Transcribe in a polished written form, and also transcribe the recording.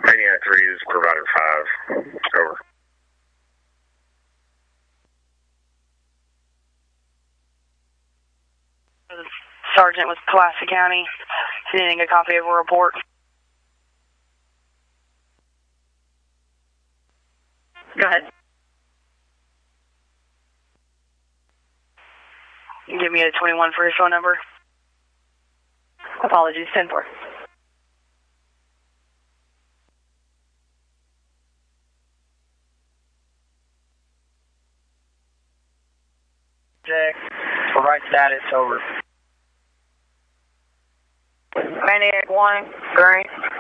Maniac 3 is provider 5. Over. Sergeant with Pulaski County, sending a copy of a report. Go ahead. Give me a 21 for your phone number. Apologies, 10-4. Check. Provide status, over. Maniac 1, Green.